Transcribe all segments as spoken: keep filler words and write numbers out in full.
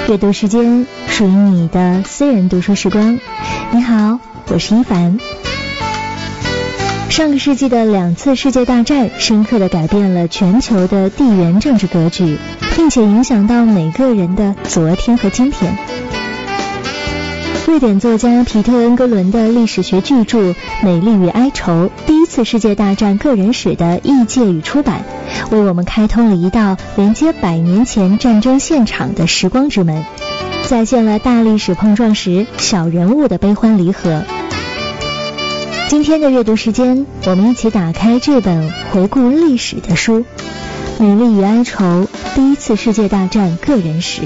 阅读时间，属于你的私人读书时光。你好，我是一凡。上个世纪的两次世界大战深刻地改变了全球的地缘政治格局，并且影响到每个人的昨天和今天。瑞典作家皮特恩格伦的历史学巨著《美丽与哀愁：第一次世界大战个人史》的译介与出版，为我们开通了一道连接百年前战争现场的时光之门，再现了大历史碰撞时小人物的悲欢离合。今天的阅读时间，我们一起打开这本回顾历史的书《美丽与哀愁：第一次世界大战个人史》。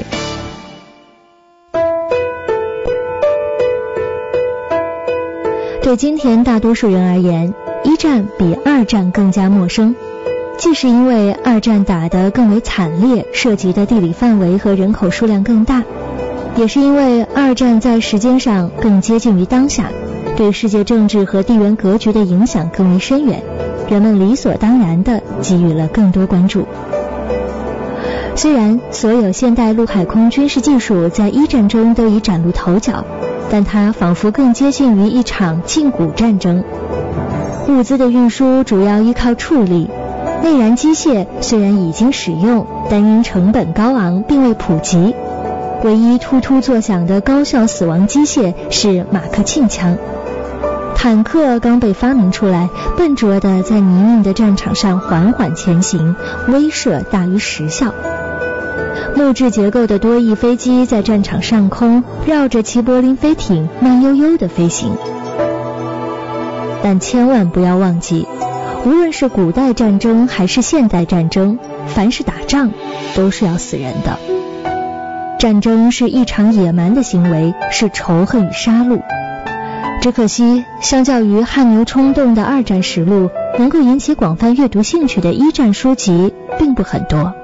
对今天大多数人而言，一战比二战更加陌生，既是因为二战打得更为惨烈，涉及的地理范围和人口数量更大，也是因为二战在时间上更接近于当下，对世界政治和地缘格局的影响更为深远，人们理所当然地给予了更多关注。虽然所有现代陆海空军事技术在一战中都已崭露头角，但它仿佛更接近于一场近古战争。物资的运输主要依靠畜力，内燃机械虽然已经使用，但因成本高昂并未普及。唯一突突作响的高效死亡机械是马克沁枪。坦克刚被发明出来，笨拙地在泥泞的战场上缓缓前行，威慑大于实效。木质结构的多翼飞机在战场上空绕着齐柏林飞艇慢悠悠地飞行。但千万不要忘记，无论是古代战争还是现代战争，凡是打仗都是要死人的。战争是一场野蛮的行为，是仇恨与杀戮。只可惜，相较于汗牛充栋的二战实录，能够引起广泛阅读兴趣的一战书籍并不很多。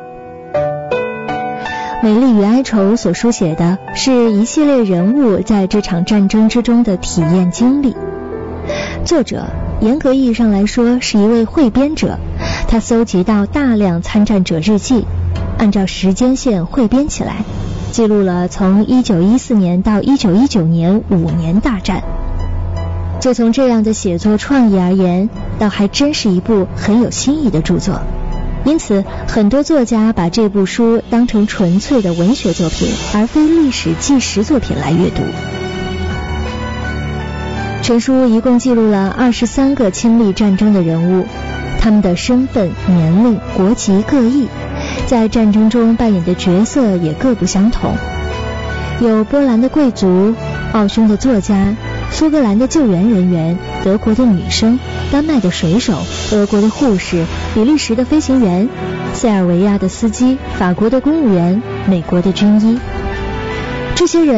美丽与哀愁所书写的是一系列人物在这场战争之中的体验经历。作者严格意义上来说是一位汇编者，他搜集到大量参战者日记，按照时间线汇编起来，记录了从一九一四年到一九一九年五年大战。就从这样的写作创意而言，倒还真是一部很有新意的著作。因此，很多作家把这部书当成纯粹的文学作品，而非历史纪实作品来阅读。全书一共记录了二十三个亲历战争的人物，他们的身份、年龄、国籍各异，在战争中扮演的角色也各不相同。有波兰的贵族、奥匈的作家、苏格兰的救援人员、德国的女生、丹麦的水手、俄国的护士、比利时的飞行员、塞尔维亚的司机、法国的公务员、美国的军医。这些人